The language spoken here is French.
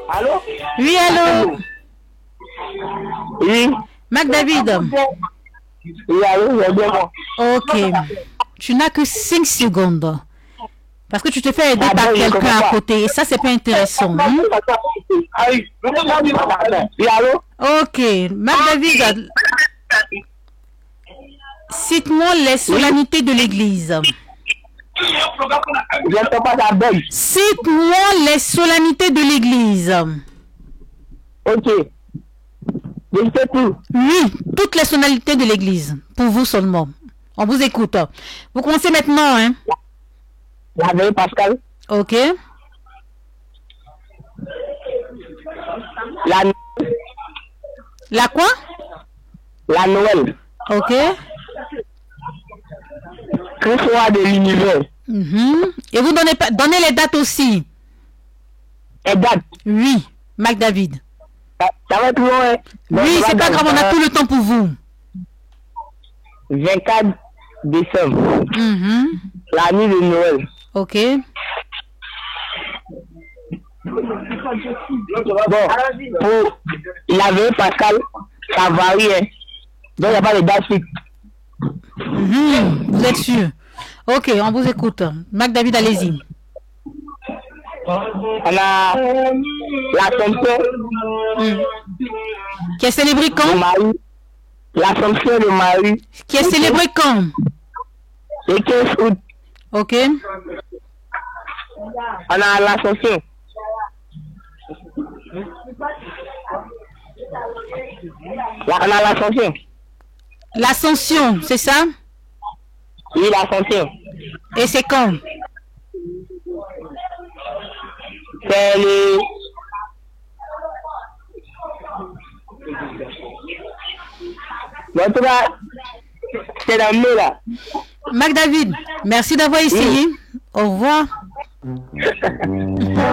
Allô? Oui, allô? Oui. Mac David. Oui, allô, c'est bien moi. Ok. Tu n'as que 5 secondes. Parce que tu te fais aider Ah par bon, je quelqu'un comprends à pas. côté. Et ça, c'est pas intéressant. Ah oui. Oui, allô? Ok. Mac David, cite-moi les solennités de l'église. Je ne sais pas ta bug. Cite-moi les solennités de l'église. Ok. Je sais tout. Oui, toutes les solennités de l'église. Pour vous seulement. On vous écoute. Vous commencez maintenant, hein? La veille Pascal. Ok. La, La quoi? la Noël. Ok. Christ roi de l'univers. Et vous donnez les dates aussi. Et date. Oui, Mac David. Ça va être long, hein? Oui, c'est pas grave, on a tout le temps pour vous. 24 décembre. La nuit de Noël. Ok. Bon, pour la veille Pascal, ça varie, hein? Donc il n'y a pas de date fixe. Vous êtes sûr? Ok, on vous écoute. Mac David, allez-y. On a l'Assomption. Qui est célébré quand? De Marie. L'Assomption de Marie. Qui est célébré quand? Le 15 août. Ok. On a l'Assomption. On a l'Assomption. L'Ascension, c'est ça? Oui, l'Assomption. Et c'est quand? C'est le... Bon, en tout cas, c'est dans le mai, là. Mac David, merci d'avoir essayé. Au revoir.